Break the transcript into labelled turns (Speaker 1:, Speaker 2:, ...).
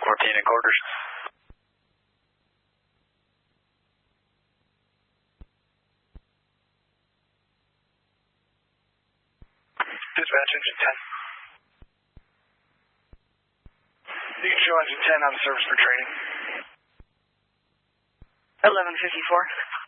Speaker 1: 14 at quarters.
Speaker 2: Dispatch, engine 10. You can show engine 10 on service for training.
Speaker 3: 1154.